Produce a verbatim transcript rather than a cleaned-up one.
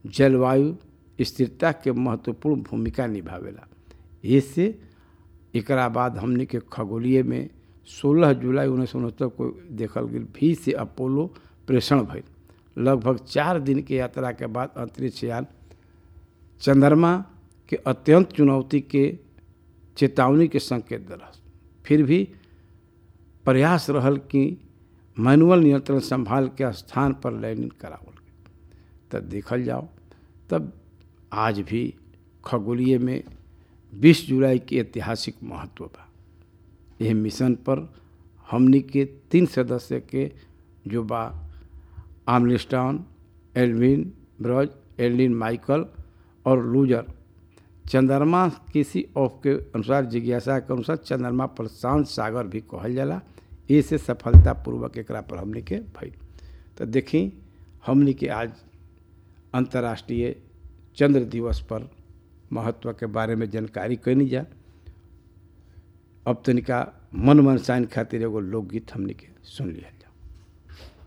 जलवायु स्थिरता के महत्वपूर्ण भूमिका निभावेला। इससे एकरा बाद हमने के खगोलीय में सोलह जुलाई उन्नीस सौ उनहत्तर को देखल गई भी से अपोलो प्रेषण भइल। लगभग चार दिन के यात्रा के बाद अंतरिक्ष यान चंद्रमा के अत्यंत चुनौती के चेतावनी के संकेत दिलस। फिर भी प्रयास रहल कि मैनुअल नियंत्रण संभाल के स्थान पर लैंडिंग करावल गई। तब देखल जाओ तब आज भी खगोलीय में बीस जुलाई के ऐतिहासिक महत्व बा। यह मिशन पर हमनी के तीन सदस्य के जो बा Armstrong, Alvin Braj, Alvin Michael और लूजर चंद्रमा किसी ऑफ के अनुसार जिज्ञासा के अनुसार चंद्रमा पर शांत सागर भी कहल जाला। इसे सफलतापूर्वक एकरा पर हमनी के भइल। तो देखी हमनी के आज अंतर्राष्ट्रीय चंद्र दिवस पर महत्व के बारे में जानकारी कैनी जा। अब तनिका मन मनसाइन खातिर एगो लोकगीत हमनी के सुन लिया जा।